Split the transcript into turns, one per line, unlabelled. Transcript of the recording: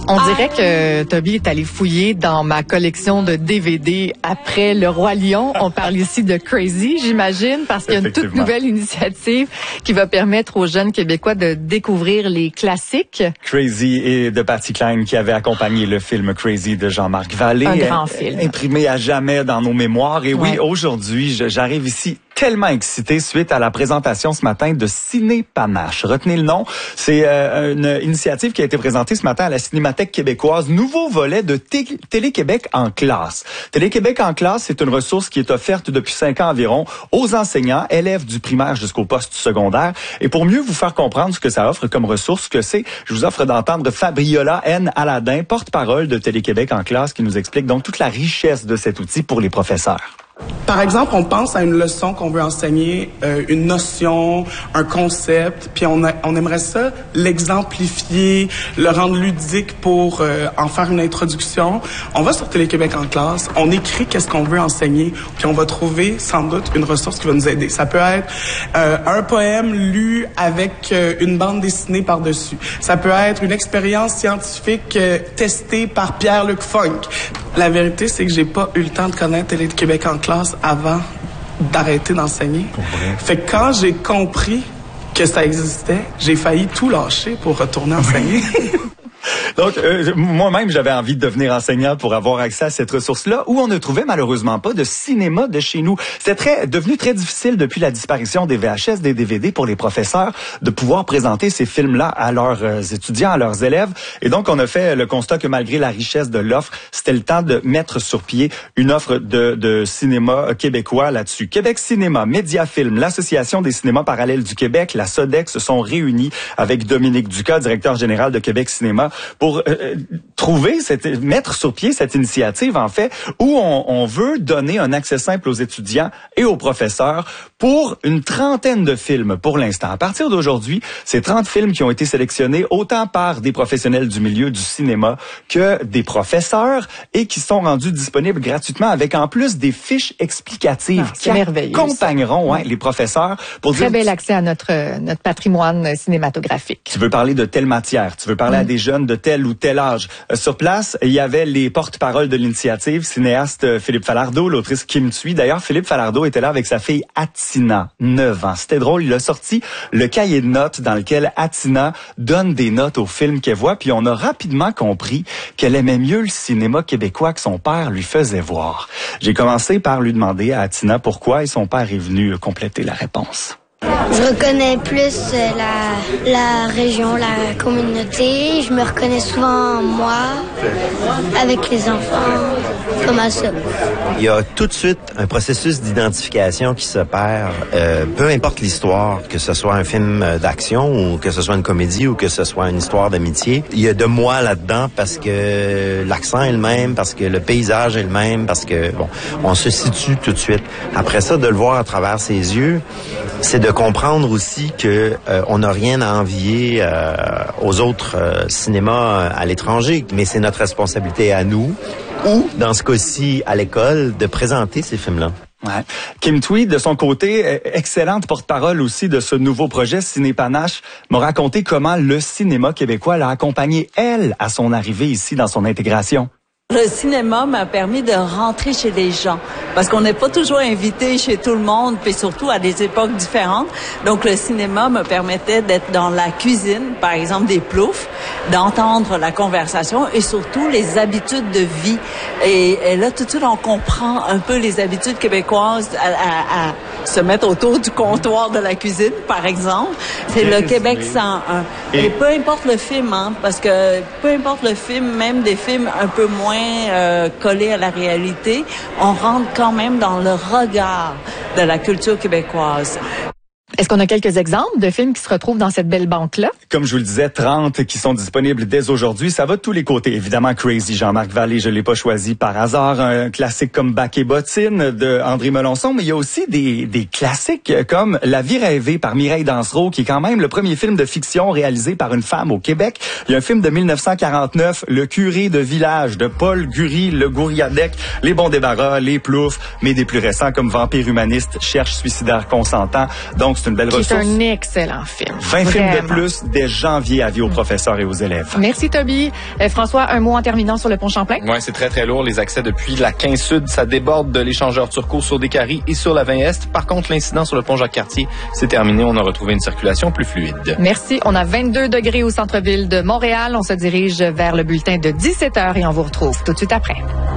On dirait que Toby est allé fouiller dans ma collection de DVD après Le Roi Lion. On parle ici de Crazy, j'imagine, parce qu'il y a une toute nouvelle initiative qui va permettre aux jeunes Québécois de découvrir les classiques.
Crazy et de Patsy Cline qui avait accompagné le film Crazy de Jean-Marc Vallée.
Un grand film.
Imprimé à jamais dans nos mémoires. Et oui, aujourd'hui, j'arrive ici tellement excité suite à la présentation ce matin de Ciné Panache. Retenez le nom. C'est une initiative qui a été présentée ce matin à la Cinémathèque québécoise. Nouveau volet de Télé-Québec en classe. Télé-Québec en classe, c'est une ressource qui est offerte depuis 5 ans environ aux enseignants, élèves du primaire jusqu'au poste secondaire. Et pour mieux vous faire comprendre ce que ça offre comme ressource, ce que c'est, je vous offre d'entendre Fabriola N. Aladin, porte-parole de Télé-Québec en classe, qui nous explique donc toute la richesse de cet outil pour les professeurs.
Par exemple, on pense à une leçon qu'on veut enseigner, une notion, un concept, puis on aimerait ça l'exemplifier, le rendre ludique pour en faire une introduction. On va sur Télé-Québec en classe, on écrit qu'est-ce qu'on veut enseigner, puis on va trouver sans doute une ressource qui va nous aider. Ça peut être un poème lu avec une bande dessinée par-dessus. Ça peut être une expérience scientifique testée par Pierre-Luc Funk. La vérité, c'est que j'ai pas eu le temps de connaître Télé-Québec en classe avant d'arrêter d'enseigner. Fait que quand j'ai compris que ça existait, j'ai failli tout lâcher pour retourner enseigner.
Donc, moi-même, j'avais envie de devenir enseignant pour avoir accès à cette ressource-là, où on ne trouvait malheureusement pas de cinéma de chez nous. C'était devenu très difficile depuis la disparition des VHS, des DVD pour les professeurs de pouvoir présenter ces films-là à leurs étudiants, à leurs élèves. Et donc, on a fait le constat que malgré la richesse de l'offre, c'était le temps de mettre sur pied une offre de cinéma québécois là-dessus. Québec Cinéma, Médiafilm, l'Association des cinémas parallèles du Québec, la SODEC se sont réunis avec Dominique Ducas, directeur général de Québec Cinéma, pour mettre sur pied cette initiative, en fait, où on veut donner un accès simple aux étudiants et aux professeurs pour une trentaine de films pour l'instant. À partir d'aujourd'hui, c'est 30 films qui ont été sélectionnés autant par des professionnels du milieu du cinéma que des professeurs et qui sont rendus disponibles gratuitement avec en plus des fiches explicatives qui accompagneront les professeurs pour
Très bel accès à notre patrimoine cinématographique.
Tu veux parler de telle matière, tu veux parler à des jeunes de tel ou tel âge. Sur place, il y avait les porte-paroles de l'initiative, cinéaste Philippe Falardeau, l'autrice Kim Thuy. D'ailleurs, Philippe Falardeau était là avec sa fille Atina, 9 ans. C'était drôle, il a sorti le cahier de notes dans lequel Atina donne des notes aux films qu'elle voit, puis on a rapidement compris qu'elle aimait mieux le cinéma québécois que son père lui faisait voir. J'ai commencé par lui demander à Atina pourquoi et son père est venu compléter la réponse.
Je reconnais plus la région, la communauté. Je me reconnais souvent moi, avec les enfants, comme à ça.
Il y a tout de suite un processus d'identification qui s'opère, peu importe l'histoire, que ce soit un film d'action ou que ce soit une comédie ou que ce soit une histoire d'amitié. Il y a de moi là-dedans parce que l'accent est le même, parce que le paysage est le même, parce que, on se situe tout de suite. Après ça, de le voir à travers ses yeux, c'est de comprendre aussi que on n'a rien à envier aux autres cinémas à l'étranger, mais c'est notre responsabilité à nous, ou dans ce cas-ci à l'école, de présenter ces films-là.
Ouais. Kim Thuy, de son côté, excellente porte-parole aussi de ce nouveau projet Ciné Panache, m'a raconté comment le cinéma québécois l'a accompagné, elle, à son arrivée ici dans son intégration.
Le cinéma m'a permis de rentrer chez les gens parce qu'on n'est pas toujours invité chez tout le monde, puis surtout à des époques différentes. Donc le cinéma me permettait d'être dans la cuisine, par exemple des ploufs, d'entendre la conversation et surtout les habitudes de vie. Et là, tout de suite, on comprend un peu les habitudes québécoises à se mettre autour du comptoir de la cuisine, par exemple. C'est le Québec 101. Et peu importe le film, parce que peu importe le film, même des films un peu moins collés à la réalité, on rentre quand même dans le regard de la culture québécoise.
Est-ce qu'on a quelques exemples de films qui se retrouvent dans cette belle banque-là?
Comme je vous le disais, 30 qui sont disponibles dès aujourd'hui. Ça va de tous les côtés. Évidemment, Crazy, Jean-Marc Vallée, je l'ai pas choisi par hasard. Un classique comme Bac et Bottine de André Melançon. Mais il y a aussi des classiques comme La vie rêvée par Mireille Dansereau, qui est quand même le premier film de fiction réalisé par une femme au Québec. Il y a un film de 1949, Le curé de village de Paul Gury, Le Gouriadec, Les bons débarras, Les ploufs, mais des plus récents comme Vampire humaniste, Cherche suicidaire consentant. Donc, c'est une belle ressource.
C'est un excellent film.
20 films de plus dès janvier, avis aux professeurs et aux élèves.
Merci, Toby. François, un mot en terminant sur le pont Champlain?
Ouais, c'est très, très lourd. Les accès depuis la 15 Sud, ça déborde de l'échangeur Turcot sur Descaries et sur la 20 Est. Par contre, l'incident sur le pont Jacques-Cartier, c'est terminé. On a retrouvé une circulation plus fluide.
Merci. On a 22 degrés au centre-ville de Montréal. On se dirige vers le bulletin de 17h et on vous retrouve tout de suite après.